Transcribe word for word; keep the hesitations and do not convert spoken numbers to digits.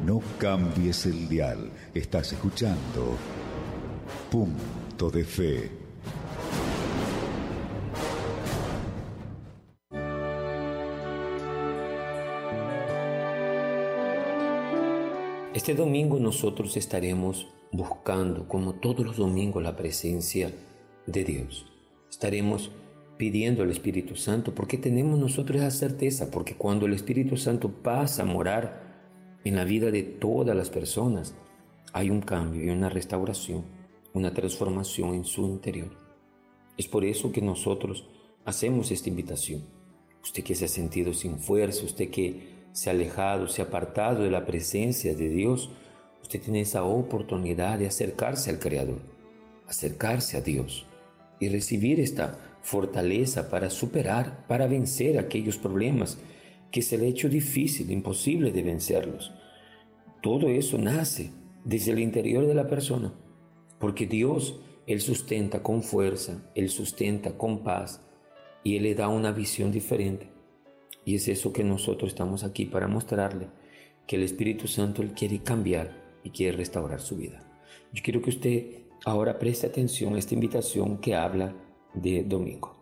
No cambies el dial. Estás escuchando Punto de Fe. Este domingo nosotros estaremos buscando, como todos los domingos, la presencia de Dios. Estaremos pidiendo al Espíritu Santo, porque tenemos nosotros esa certeza, porque cuando el Espíritu Santo pasa a morar en la vida de todas las personas, hay un cambio y una restauración, una transformación en su interior. Es por eso que nosotros hacemos esta invitación. Usted que se ha sentido sin fuerza, usted que se ha alejado, se ha apartado de la presencia de Dios, usted tiene esa oportunidad de acercarse al Creador, acercarse a Dios y recibir esta fortaleza para superar, para vencer aquellos problemas que se le ha hecho difícil, imposible de vencerlos. Todo eso nace desde el interior de la persona, porque Dios, Él sustenta con fuerza, Él sustenta con paz y Él le da una visión diferente. Y es eso que nosotros estamos aquí para mostrarle, que el Espíritu Santo Él quiere cambiar y quiere restaurar su vida. Yo quiero que usted ahora preste atención a esta invitación que habla de domingo.